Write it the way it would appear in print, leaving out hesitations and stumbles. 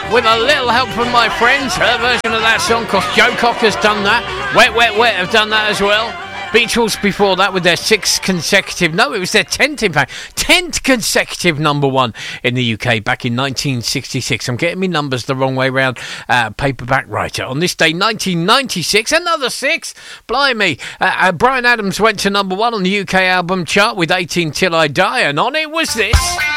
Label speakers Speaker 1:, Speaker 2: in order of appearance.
Speaker 1: with a little help from my friends. Her version of that song, because Joe Cocker's done that. Wet, Wet, Wet have done that as well. Beatles before that with their 10th in fact, 10th consecutive number one in the UK back in 1966. I'm getting me numbers the wrong way round. Paperback writer. On this day, 1996, another 6. Blimey. Bryan Adams went to number one on the UK album chart with 18 Till I Die, and on it was this.